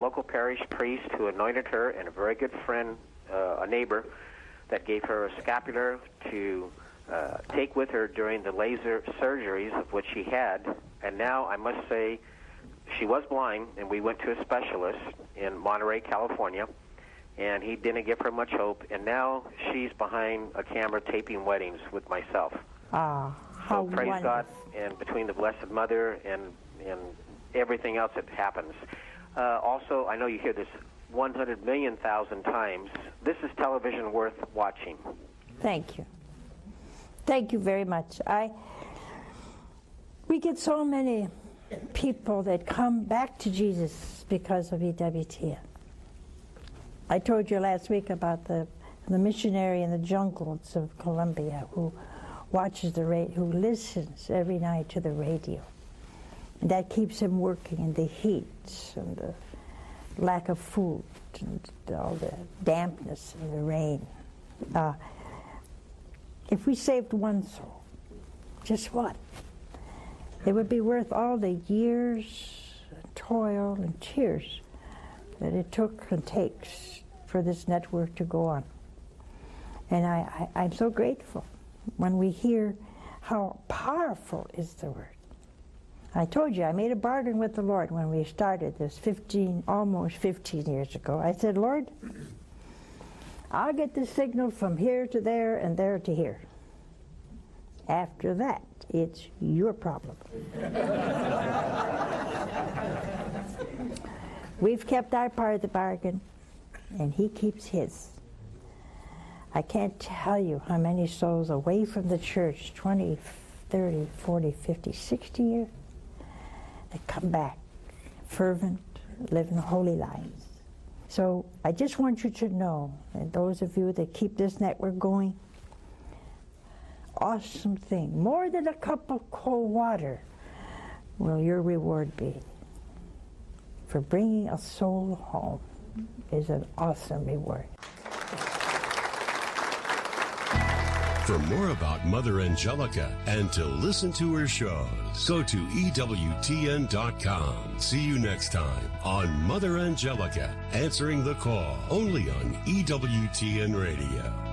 local parish priest who anointed her, and a very good friend, a neighbor, that gave her a scapular to take with her during the laser surgeries of which she had. And now I must say, she was blind, and we went to a specialist in Monterey, California, and he didn't give her much hope. And now she's behind a camera taping weddings with myself. Ah, how so praise wonderful. God, and between the Blessed Mother and everything else that happens. Also, I know you hear this 100 million thousand times. This is television worth watching. Thank you. Thank you very much. We get so many people that come back to Jesus because of EWTN. I told you last week about the missionary in the jungles of Colombia who watches who listens every night to the radio. And that keeps him working in the heat and the lack of food and all the dampness and the rain. If we saved one soul, just one, it would be worth all the years, and toil, and tears that it took and takes for this network to go on. And I'm so grateful when we hear how powerful is the Word. I told you, I made a bargain with the Lord when we started this almost 15 years ago. I said, Lord, I'll get the signal from here to there and there to here. After that, it's your problem. We've kept our part of the bargain, and he keeps his. I can't tell you how many souls away from the church, 20, 30, 40, 50, 60 years, that come back, fervent, living holy lives. So I just want you to know, and those of you that keep this network going, awesome thing. More than a cup of cold water will your reward be. For bringing a soul home is an awesome reward. For more about Mother Angelica and to listen to her shows, go to EWTN.com. See you next time on Mother Angelica, answering the call, only on EWTN Radio.